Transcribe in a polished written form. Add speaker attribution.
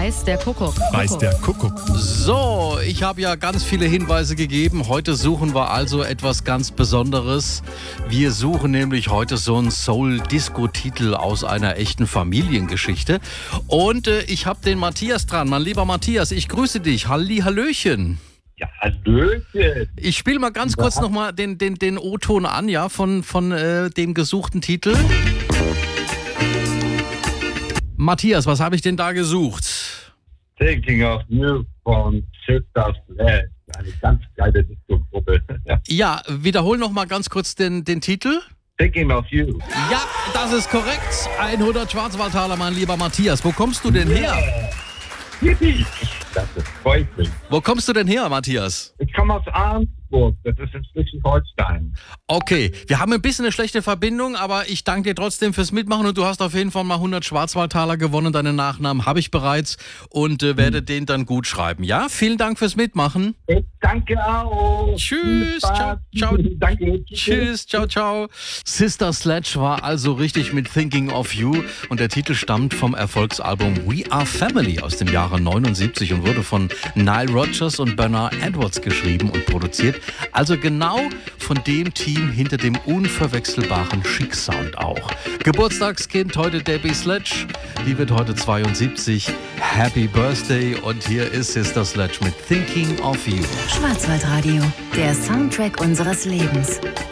Speaker 1: weiß der Kuckuck.
Speaker 2: Weiß der Kuckuck.
Speaker 3: So, ich habe ja ganz viele Hinweise gegeben. Heute suchen wir also etwas ganz Besonderes. Wir suchen nämlich heute so einen Soul-Disco-Titel aus einer echten Familiengeschichte. Und ich habe den Matthias dran. Mein lieber Matthias, ich grüße dich. Hallöchen.
Speaker 4: Ja, Hallöchen.
Speaker 3: Ich spiele mal ganz kurz nochmal den O-Ton an, ja, von dem gesuchten Titel. Matthias, was habe ich denn da gesucht?
Speaker 4: Thinking of You von Sister Sledge. Eine ganz geile Disco-Gruppe.
Speaker 3: Ja, wiederhol noch mal ganz kurz den Titel.
Speaker 4: Thinking of You.
Speaker 3: Ja, das ist korrekt. 100 Schwarzwaldtaler, mein lieber Matthias. Wo kommst du denn her?
Speaker 4: Yippie. Das freut mich.
Speaker 3: Wo kommst du denn her, Matthias?
Speaker 4: Ich komme aus Arnsburg. Das ist in Schleswig-Holstein.
Speaker 3: Okay, wir haben ein bisschen eine schlechte Verbindung, aber ich danke dir trotzdem fürs Mitmachen und du hast auf jeden Fall mal 100 Schwarzwaldtaler gewonnen. Deinen Nachnamen habe ich bereits und werde den dann gut schreiben. Ja, vielen Dank fürs Mitmachen.
Speaker 4: Ich danke auch.
Speaker 3: Tschüss, ciao, ciao.
Speaker 4: Danke.
Speaker 3: Tschüss, ciao, ciao. Sister Sledge war also richtig mit Thinking of You und der Titel stammt vom Erfolgsalbum We Are Family aus dem Jahre 79 und wurde von Nile Rodgers und Bernard Edwards geschrieben und produziert. Also genau von dem Team hinter dem unverwechselbaren Chic-Sound auch. Geburtstagskind heute Debbie Sledge, die wird heute 72. Happy Birthday und hier ist Sister Sledge mit Thinking of You.
Speaker 5: Schwarzwaldradio, der Soundtrack unseres Lebens.